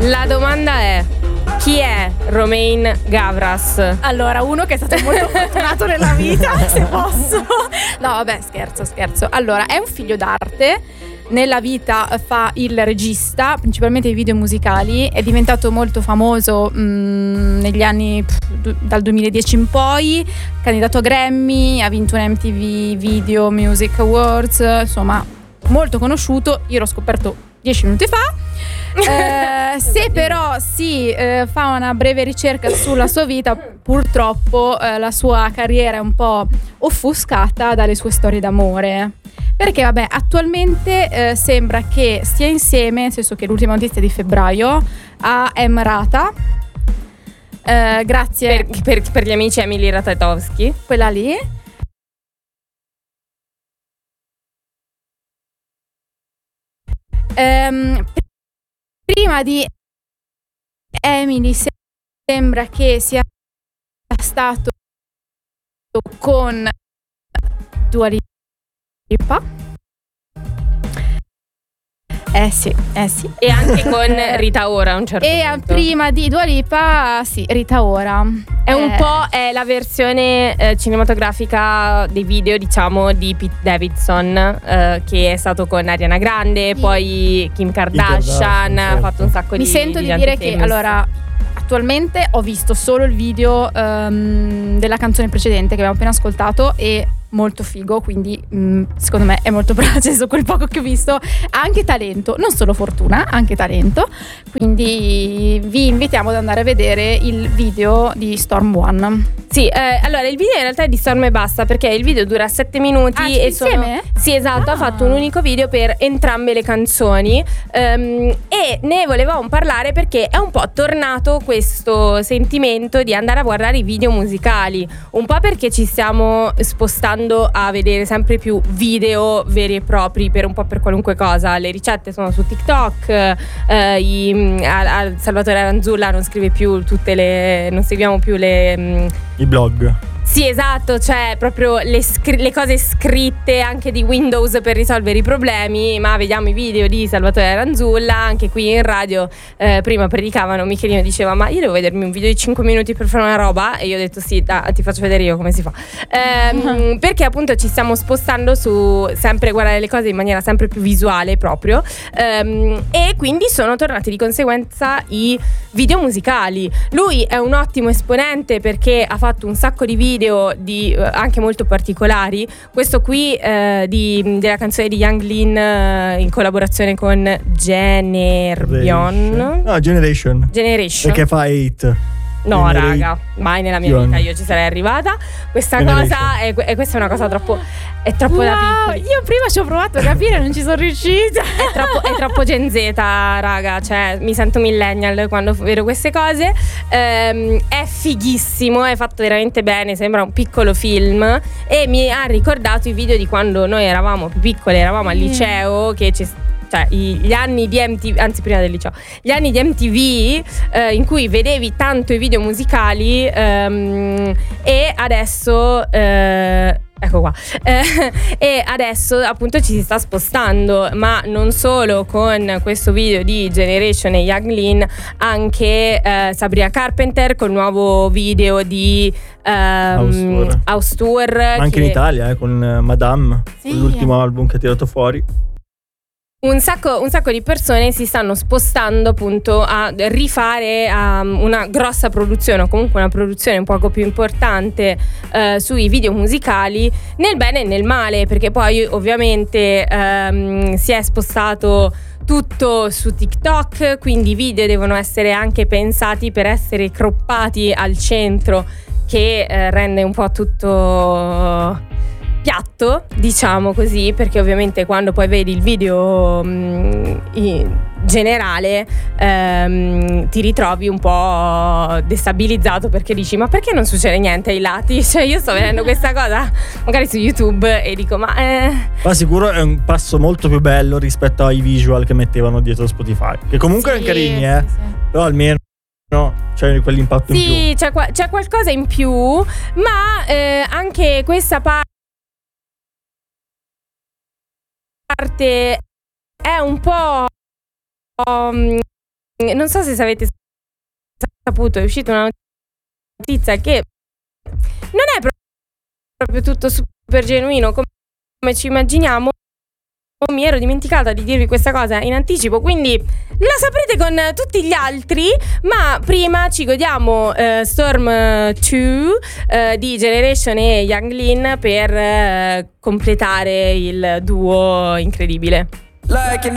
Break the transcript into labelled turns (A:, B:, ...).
A: La domanda è: chi è Romain Gavras?
B: Allora, uno che è stato molto fortunato nella vita, se posso. No, vabbè, scherzo. Allora, è un figlio d'arte. Nella vita fa il regista, principalmente di video musicali. È diventato molto famoso negli anni dal 2010 in poi. Candidato a Grammy, ha vinto un MTV Video Music Awards. Insomma, molto conosciuto. Io l'ho scoperto 10 minuti fa. Se però si fa una breve ricerca sulla sua vita, purtroppo la sua carriera è un po' offuscata dalle sue storie d'amore, perché vabbè, attualmente sembra che stia insieme, nel senso che l'ultima notizia è di febbraio, a Emrata, grazie
A: per gli amici Emily Ratajkowski,
B: quella lì. Prima di Emily sembra che sia stato con Dua Lipa. Sì.
A: E anche con Rita Ora a un certo punto.
B: E prima di Dua Lipa, sì, Rita Ora.
A: È un po' la versione cinematografica dei video, diciamo, di Pete Davidson, che è stato con Ariana Grande, poi Kim Kardashian, ha fatto un sacco
B: Mi sento di dire che, allora, attualmente ho visto solo il video della canzone precedente che abbiamo appena ascoltato, e molto figo, quindi secondo me è molto bravo, cioè, su quel poco che ho visto ha anche talento, non solo fortuna, anche talento, quindi vi invitiamo ad andare a vedere il video di Storm One.
A: Sì, allora il video in realtà è di Storm e basta, perché il video dura 7 minuti e
B: insieme?
A: Sì, esatto, ha fatto un unico video per entrambe le canzoni, e ne volevamo parlare perché è un po' tornato questo sentimento di andare a guardare i video musicali, un po' perché ci stiamo spostando a vedere sempre più video veri e propri per un po' per qualunque cosa. Le ricette sono su TikTok, Salvatore Aranzulla non scrive più non seguiamo più
C: i blog.
A: Sì, esatto, cioè proprio le cose scritte anche di Windows per risolvere i problemi, ma vediamo i video di Salvatore Aranzulla. Anche qui in radio prima predicavano, Michelino diceva: ma io devo vedermi un video di 5 minuti per fare una roba, e io ho detto sì, ti faccio vedere io come si fa, perché appunto ci stiamo spostando su sempre guardare le cose in maniera sempre più visuale proprio, e quindi sono tornati di conseguenza i video musicali. Lui è un ottimo esponente perché ha fatto un sacco di video anche molto particolari. Questo qui della canzone di Yang Lin in collaborazione con Generation.
C: Perché fa 8.
A: No, raga, mai nella mia vita io ci sarei arrivata. Questa cosa è questa è una cosa troppo da piccoli.
B: Io prima ci ho provato a capire, non ci sono riuscita.
A: È troppo Gen Z, raga, cioè mi sento millennial quando vedo queste cose. È fighissimo, è fatto veramente bene, sembra un piccolo film, e mi ha ricordato i video di quando noi eravamo più piccole, eravamo al liceo, che cioè gli anni di MTV, anzi prima del liceo, gli anni di MTV, in cui vedevi tanto i video musicali, e adesso ecco qua, e adesso appunto ci si sta spostando, ma non solo con questo video di Generation e Yang Lin, anche Sabrina Carpenter col nuovo video di House Tour,
C: ma anche in Italia con Madame, sì, l'ultimo album che ha tirato fuori.
A: Un sacco di persone si stanno spostando appunto a rifare una grossa produzione, o comunque una produzione un poco più importante sui video musicali, nel bene e nel male, perché poi ovviamente si è spostato tutto su TikTok, quindi i video devono essere anche pensati per essere croppati al centro, che rende un po' tutto piatto, diciamo così, perché ovviamente quando poi vedi il video in generale ti ritrovi un po' destabilizzato, perché dici: ma perché non succede niente ai lati? Cioè io sto vedendo questa cosa magari su YouTube e dico ma
C: sicuro è un passo molto più bello rispetto ai visual che mettevano dietro Spotify, che comunque erano carini, sì. Però almeno c'è quell'impatto in più.
A: Sì, c'è qualcosa in più, ma anche questa parte è un po' non so se avete saputo, è uscita una notizia che non è proprio tutto super genuino come ci immaginiamo. Mi ero dimenticata di dirvi questa cosa in anticipo, quindi la saprete con tutti gli altri, ma prima ci godiamo Storm 2 di Generation e Young Lean per completare il duo incredibile.
D: Like